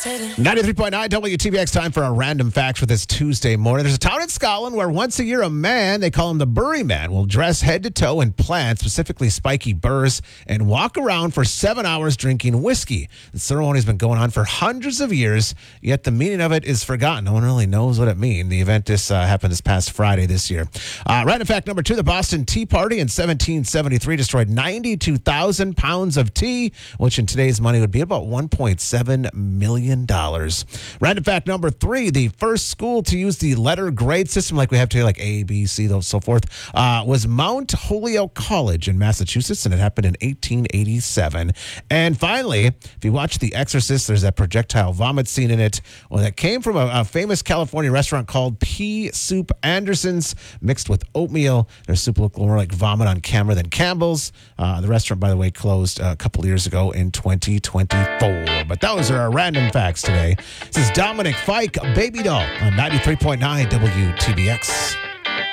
93.9 WTBX, time for our random facts for this Tuesday morning. There's a town in Scotland where once a year a man, they call him the Burry Man, will dress head to toe in plants, specifically spiky burrs, and walk around for 7 hours drinking whiskey. The ceremony has been going on for hundreds of years, yet the meaning of it is forgotten. No one really knows what it means. The event happened this past Friday this year. Random fact number 2, the Boston Tea Party in 1773 destroyed 92,000 pounds of tea, which in today's money would be about $1.7 million. Random fact number 3, the first school to use the letter grade system like we have today, like A, B, C, so forth, was Mount Holyoke College in Massachusetts, and it happened in 1887. And finally, if you watch The Exorcist, there's that projectile vomit scene in it. Well, that came from a famous California restaurant called Pea Soup Anderson's, mixed with oatmeal. Their soup looked more like vomit on camera than Campbell's. The restaurant, by the way, closed a couple years ago in 2024. But those are our random facts today. This is Dominic Fike, Baby Doll, on 93.9 WTBX.